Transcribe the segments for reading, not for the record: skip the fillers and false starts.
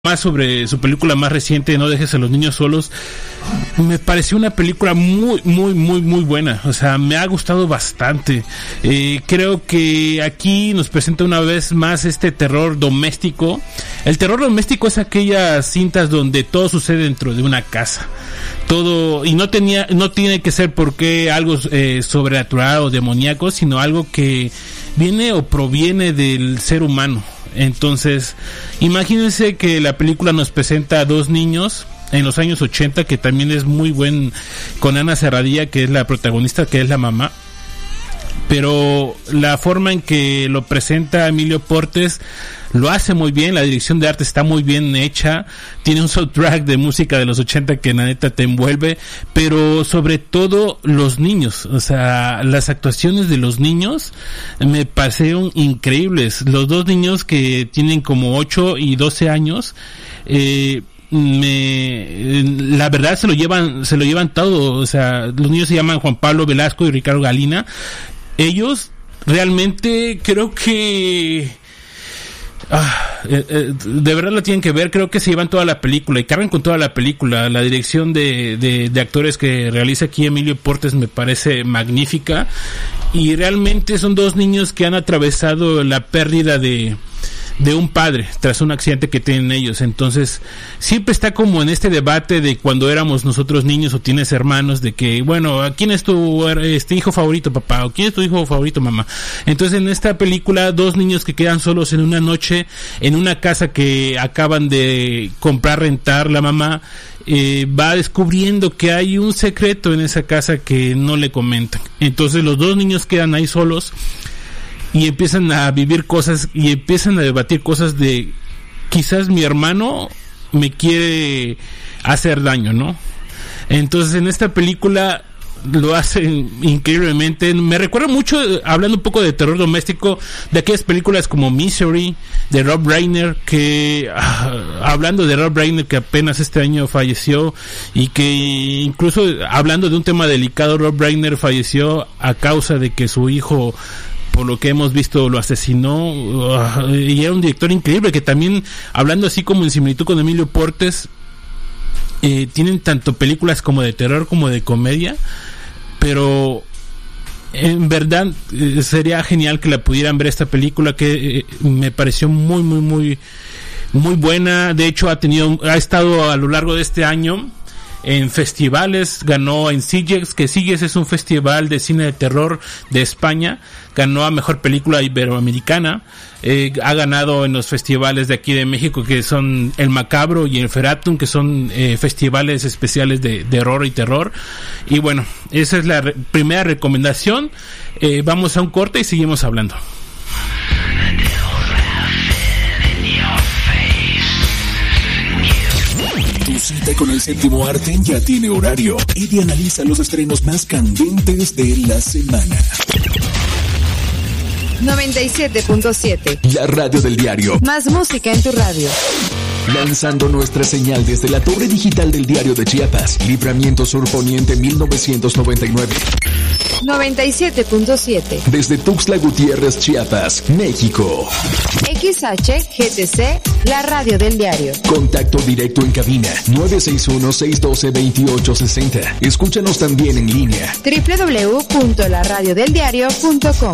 más sobre su película más reciente, No dejes a los niños solos. Me pareció una película muy buena. O sea, me ha gustado bastante. Creo que aquí nos presenta una vez más este terror doméstico. El terror doméstico es aquellas cintas donde todo sucede dentro de una casa. Todo, y no tiene que ser porque algo sobrenatural o demoníaco, sino algo que viene o proviene del ser humano. Entonces, imagínense que la película nos presenta a dos niños en los años 80, que también es muy buen, con Ana Serradilla, que es la protagonista, que es la mamá. Pero la forma en que lo presenta Emilio Portes lo hace muy bien, la dirección de arte está muy bien hecha, tiene un soundtrack de música de los 80 que la neta te envuelve, pero sobre todo los niños, o sea, las actuaciones de los niños me parecieron increíbles. Los dos niños que tienen como 8 y 12 años, la verdad se lo llevan todo. O sea, los niños se llaman Juan Pablo Velasco y Ricardo Galina. Ellos realmente creo que de verdad lo tienen que ver. Creo que se llevan toda la película y cargan con toda la película. La dirección de actores que realiza aquí Emilio Portes me parece magnífica, y realmente son dos niños que han atravesado la pérdida de un padre tras un accidente que tienen ellos. Entonces siempre está como en este debate de cuando éramos nosotros niños o tienes hermanos, de que bueno, ¿quién es tu hijo favorito, papá? ¿O quién es tu hijo favorito, mamá? Entonces en esta película, dos niños que quedan solos en una noche en una casa que acaban de rentar la mamá, va descubriendo que hay un secreto en esa casa que no le comentan. Entonces los dos niños quedan ahí solos y empiezan a vivir cosas y empiezan a debatir cosas de quizás mi hermano me quiere hacer daño, ¿no? Entonces en esta película lo hacen increíblemente. Me recuerda mucho, hablando un poco de terror doméstico, de aquellas películas como Misery de Rob Reiner, que hablando de Rob Reiner, que apenas este año falleció, y que incluso hablando de un tema delicado, Rob Reiner falleció a causa de que su hijo, por lo que hemos visto, lo asesinó. Y era un director increíble, que también, hablando así como en similitud con Emilio Portes, tienen tanto películas como de terror como de comedia, pero en verdad sería genial que la pudieran ver, esta película, que me pareció muy buena. De hecho ha estado a lo largo de este año en festivales, ganó en Sitges, que Sitges es un festival de cine de terror de España, ganó a mejor película iberoamericana. Ha ganado en los festivales de aquí de México, que son el Macabro y el Feratum, que son festivales especiales de horror y terror. Y bueno, esa es la primera recomendación. Vamos a un corte y seguimos hablando. Tu cita con el séptimo arte ya tiene horario. Eddie analiza los estrenos más candentes de la semana. 97.7. La radio del diario. Más música en tu radio. Lanzando nuestra señal desde la torre digital del Diario de Chiapas, Libramiento Sur Poniente 1999. 97.7. Desde Tuxtla Gutiérrez, Chiapas, México. XHGTC, la radio del diario. Contacto directo en cabina 961-612-2860. Escúchanos también en línea www.laradiodeldiario.com.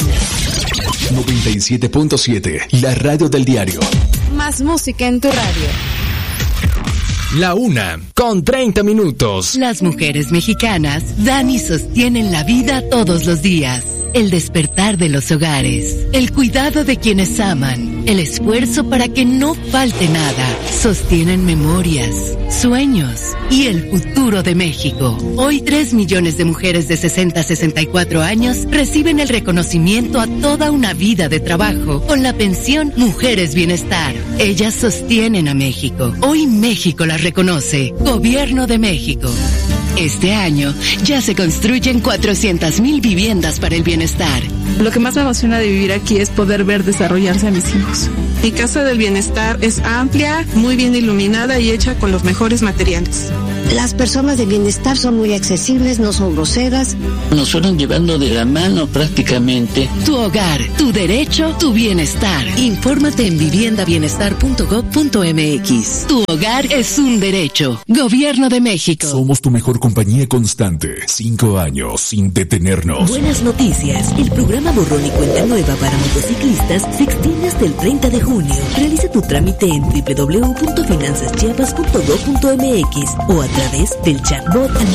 97.7, la radio del diario. Más música en tu radio. La 1:30. Las mujeres mexicanas dan y sostienen la vida todos los días. El despertar de los hogares, el cuidado de quienes aman, el esfuerzo para que no falte nada. Sostienen memorias, sueños y el futuro de México. Hoy 3 millones de mujeres de 60 a 64 años reciben el reconocimiento a toda una vida de trabajo con la pensión Mujeres Bienestar. Ellas sostienen a México. Hoy México las reconoce. Gobierno de México. Este año ya se construyen 400,000 viviendas para el bienestar. Lo que más me emociona de vivir aquí es poder ver desarrollarse a mis hijos. Mi casa del bienestar es amplia, muy bien iluminada y hecha con los mejores materiales. Las personas de bienestar son muy accesibles, no son groseras. Nos fueron llevando de la mano prácticamente. Tu hogar, tu derecho, tu bienestar. Infórmate en viviendabienestar.gov.mx. Tu hogar es un derecho. Gobierno de México. Somos tu mejor compañía constante. 5 años sin detenernos. Buenas noticias. El programa Borrón y Cuenta Nueva para motociclistas se extiende hasta el 30 de junio. Realiza tu trámite en www.finanzaschiapas.gov.mx o a través del chatbot al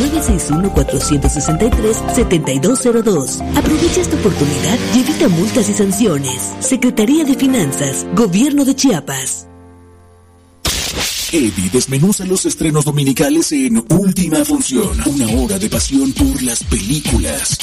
961-463-7202. Aprovecha esta oportunidad y evita multas y sanciones. Secretaría de Finanzas, Gobierno de Chiapas. Eddie desmenuza los estrenos dominicales en Última Función. Una hora de pasión por las películas.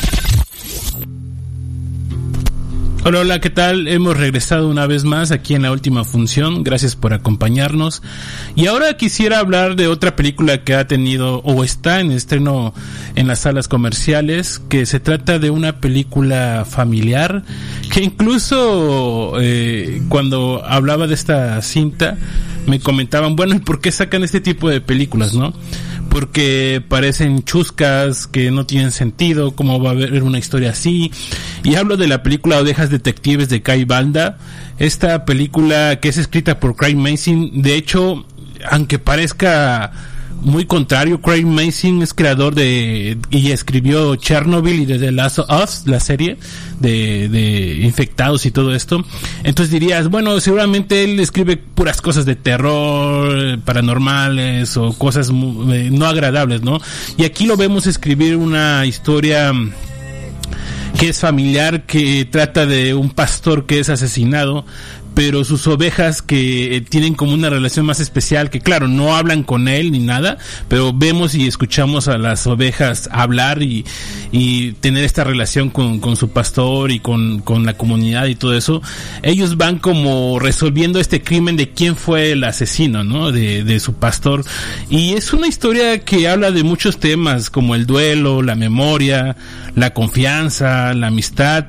Hola, hola, ¿qué tal? Hemos regresado una vez más aquí en la Última Función. Gracias por acompañarnos. Y ahora quisiera hablar de otra película que ha tenido o está en estreno en las salas comerciales, que se trata de una película familiar, que incluso cuando hablaba de esta cinta me comentaban, bueno, ¿y por qué sacan este tipo de películas, no? Porque parecen chuscas, que no tienen sentido, cómo va a haber una historia así. Y hablo de la película Ovejas Detectives de Kai Banda, esta película que es escrita por Craig Mazin. De hecho, aunque parezca muy contrario, Craig Mazin es creador y escribió Chernobyl y The Last of Us, la serie de infectados y todo esto. Entonces dirías, bueno, seguramente él escribe puras cosas de terror, paranormales o cosas no agradables, ¿no? Y aquí lo vemos escribir una historia que es familiar, que trata de un pastor que es asesinado, pero sus ovejas que tienen como una relación más especial, que claro, no hablan con él ni nada, pero vemos y escuchamos a las ovejas hablar y tener esta relación con su pastor y con la comunidad y todo eso. Ellos van como resolviendo este crimen de quién fue el asesino, ¿no? De su pastor. Y es una historia que habla de muchos temas como el duelo, la memoria, la confianza, la amistad,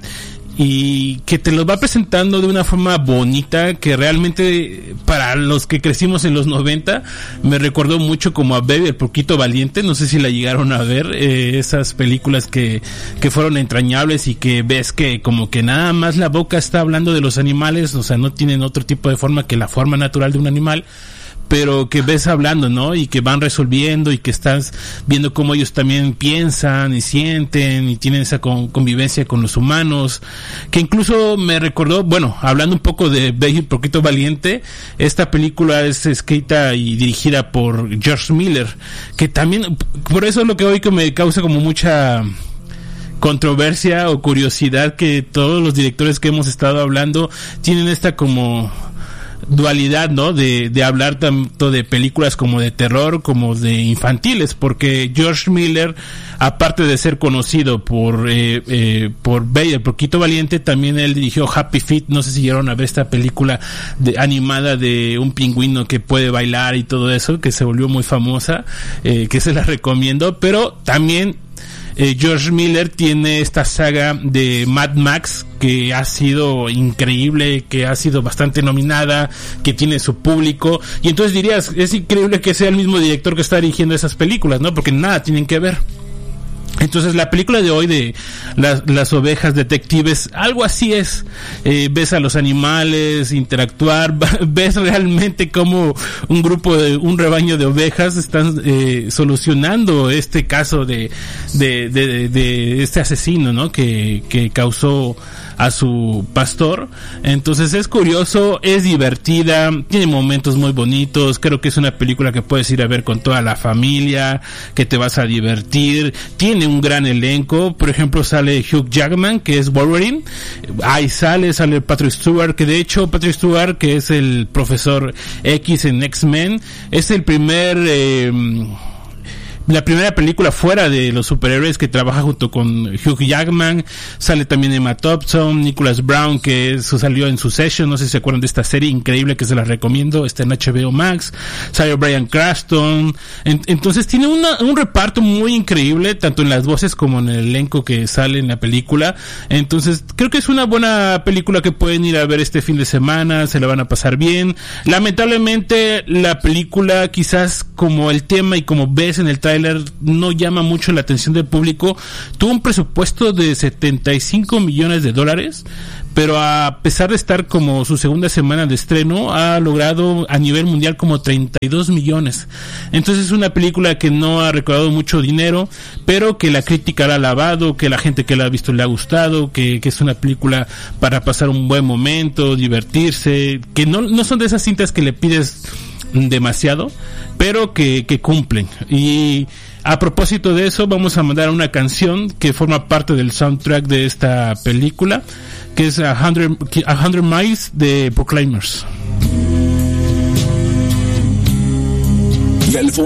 y que te los va presentando de una forma bonita, que realmente para los que crecimos en los 90 me recordó mucho como a Baby el Porquito Valiente. No sé si la llegaron a ver, esas películas que fueron entrañables y que ves que como que nada más la boca está hablando de los animales, o sea, no tienen otro tipo de forma que la forma natural de un animal, pero que ves hablando, ¿no? Y que van resolviendo y que estás viendo cómo ellos también piensan y sienten y tienen esa convivencia con los humanos, que incluso me recordó, bueno, hablando un poco de Baby Porquito Valiente, esta película es escrita y dirigida por George Miller, que también, por eso es lo que hoy que me causa como mucha controversia o curiosidad, que todos los directores que hemos estado hablando tienen esta como dualidad, ¿no? De hablar tanto de películas como de terror como de infantiles, porque George Miller, aparte de ser conocido por Baby el Porquito Valiente, también él dirigió Happy Feet. No sé si llegaron a ver esta película animada de un pingüino que puede bailar y todo eso, que se volvió muy famosa, que se la recomiendo. Pero también George Miller tiene esta saga de Mad Max, que ha sido increíble, que ha sido bastante nominada, que tiene su público, y entonces dirías, es increíble que sea el mismo director que está dirigiendo esas películas, ¿no? Porque nada tienen que ver. Entonces la película de hoy de las ovejas detectives, algo así es. Ves a los animales interactuar, ves realmente cómo un rebaño de ovejas están solucionando este caso de este asesino, ¿no? Que causó a su pastor. Entonces es curioso, es divertida, tiene momentos muy bonitos. Creo que es una película que puedes ir a ver con toda la familia, que te vas a divertir. Tiene un gran elenco, por ejemplo sale Hugh Jackman, que es Wolverine, ahí sale Patrick Stewart, que de hecho Patrick Stewart, que es el profesor X en X-Men, es el primer la primera película fuera de los superhéroes, que trabaja junto con Hugh Jackman. Sale también Emma Thompson, Nicholas Brown, que salió en Succession, no sé si se acuerdan de esta serie increíble que se la recomiendo, está en HBO Max. Sale Bryan Cranston. Entonces tiene un reparto muy increíble, tanto en las voces como en el elenco que sale en la película. Entonces creo que es una buena película que pueden ir a ver este fin de semana, se la van a pasar bien. Lamentablemente la película, quizás como el tema y como ves en el tráiler, no llama mucho la atención del público. Tuvo un presupuesto de $75 millones, pero a pesar de estar como su segunda semana de estreno, ha logrado a nivel mundial como 32 millones. Entonces es una película que no ha recaudado mucho dinero, pero que la crítica la ha alabado, que la gente que la ha visto le ha gustado, que es una película para pasar un buen momento, divertirse, que no son de esas cintas que le pides demasiado, pero que cumplen. Y a propósito de eso, vamos a mandar una canción que forma parte del soundtrack de esta película, que es 100 Miles de Proclaimers. Y al fondo